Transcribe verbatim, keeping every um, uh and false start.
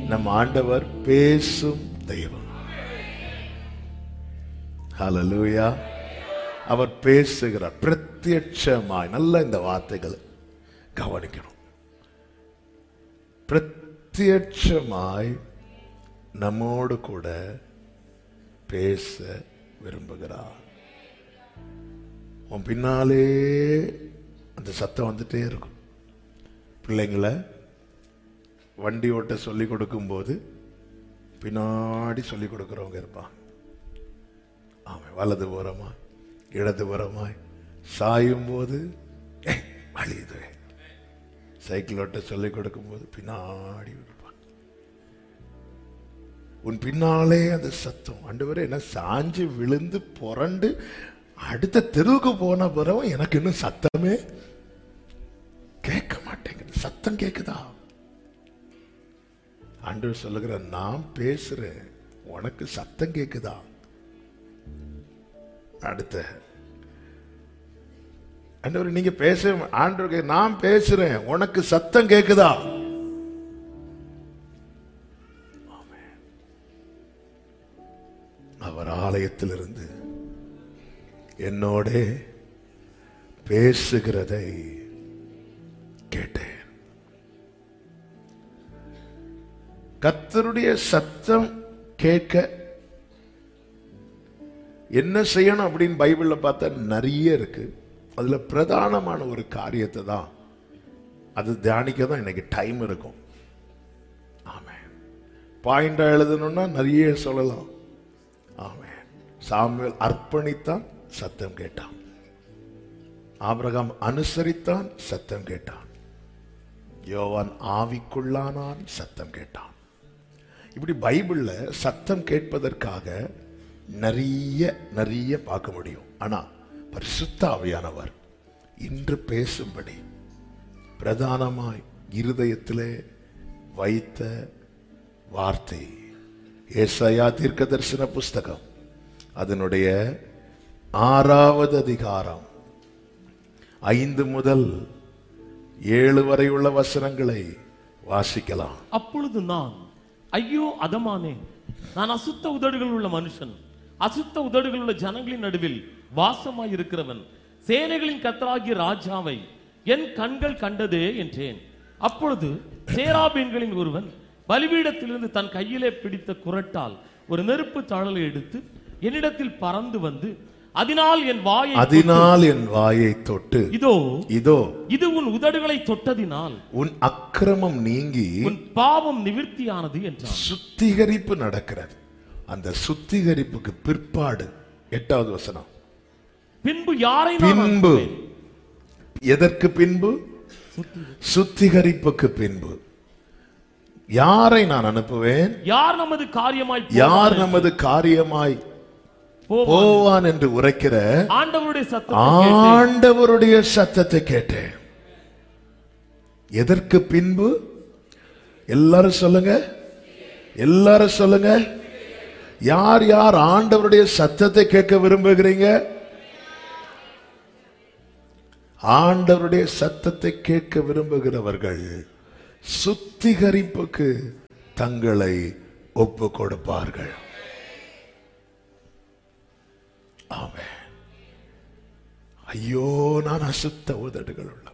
நம் ஆண்டவர் பேசும் தெய்வம். ஹல்லேலூயா. அவர் பேசுகிறார் பிரத்யட்சமாய். நல்ல இந்த வார்த்தைகளை கவனிக்கணும். பிரத்யட்சமாய் நம்மோடு கூட பேச விரும்புகிறார். உன் பின்னாலே அந்த சத்தம் வந்துட்டே இருக்கும். பிள்ளைங்களை வண்டி ஓட்ட சொல்லிக் கொடுக்கும் போது பின்னாடி சொல்லிக் கொடுக்கிறவங்க இருப்பாங்க. ஆமாம், வலது புறமா இடது புறமாய் சாயும் போது வலியுது. சைக்கிள் ஓட்ட சொல்லிக் கொடுக்கும் போது பின்னாடி இருப்பாங்க. உன் பின்னாலே அந்த சத்தம். ஆண்டவரே, என்ன சாஞ்சு விழுந்து புரண்டு அடுத்த தெருவுக்கு போன பிறகு எனக்கு இன்னும் சத்தமே கேட்க மாட்டேங்குது. சத்தம் கேக்குதா? ஆண்டவர் சொல்லுகிற, நான் பேசுறேன், உனக்கு சத்தம் கேக்குதா? அடுத்த ஆண்டவர், நீங்க பேச, ஆண்டவர் நான் பேசுறேன், உனக்கு சத்தம் கேக்குதா? அவர் ஆலயத்திலிருந்து என்னோட பேசுகிறதை கேட்டேன். கர்த்தருடைய சத்தம் கேட்க என்ன செய்யணும் அப்படின்னு பைபிள்ல பார்த்தா நிறைய இருக்கு. அதுல பிரதானமான ஒரு காரியத்தை தான் அது தியானிக்க தான் இன்னைக்கு டைம் இருக்கும். ஆமென். பாயிண்டா எழுதணும்னா நிறைய சொல்லலாம். ஆமென். சாமுவேல் அர்ப்பணித்தான், சத்தம் கேட்டான். ஆபிரகாம் அனுசரித்தான், சத்தம் கேட்டான். யோவான் ஆவிக்குள்ளானான், சத்தம் கேட்டான். இப்படி பைபிள்ல சத்தம் கேட்பதற்காக நிறைய நிறைய பார்க்க முடியும். ஆனா பரிசுத்த ஆவியானவர் இன்று பேசும்படி பிரதானமாய் இருதயத்திலே வைத்த வார்த்தை ஏசாயா தீர்க்கதரிசன புஸ்தகம் அதனுடைய ஆறாவது அதிகாரம் ஐந்து முதல் ஏழு வரை உள்ள வசனங்களை வாசிக்கலாம். அப்பொழுது நான், ஐயோ அதமானே, நான் அசுத்த உதடுகள் உள்ள மனுஷன், அசுத்த உதடுகள் உள்ள ஜனங்களின் நடுவில் வாசமாய் இருக்கிறவன், சேனைகளின் கர்த்தராகிய ராஜாவை என் கண்கள் கண்டதே என்றேன். அப்பொழுது சேராபீன்களின் ஒருவன் பலிபீடத்திலிருந்து தன் கையிலே பிடித்த குரட்டால் ஒரு நெருப்பு தழலை எடுத்து என்னிடத்தில் பறந்து வந்து அதனால் என் வாயை அதனால் என் வாயை தொட்டு, இதோ இதோ இது உன் உதடுகளை தொட்டதினால் உன் அக்கிரமம் நீங்கி உன் பாவம் நிவிர்த்தியானது என்றான். சுத்திகரிப்பு நடக்கிறது. அந்த சுத்திகரிப்புக்கு பிற்பாடு எட்டாவது வசனம், பின்பு யாரை பின்பு, எதற்கு பின்பு? சுத்திகரிப்புக்கு பின்பு யாரை நான் அனுப்புவேன்? யார் நமது காரியமாய் யார் நமது காரியமாய் போவான் என்று உரைக்கிற ஆண்டவருடைய சத்தத்தை ஆண்டவருடைய சத்தத்தை கேட்டேன். எதற்கு பின்பு? எல்லாரும் சொல்லுங்க, எல்லாரும் சொல்லுங்க. யார் யார் ஆண்டவருடைய சத்தத்தை கேட்க விரும்புகிறீங்க? ஆண்டவருடைய சத்தத்தை கேட்க விரும்புகிறவர்கள் சுத்திகரிப்புக்கு தங்களை ஒப்பு கொடுப்பார்கள். ஆமென். ஐயோ, நான் அசுத்த உதடுகள் உள்ள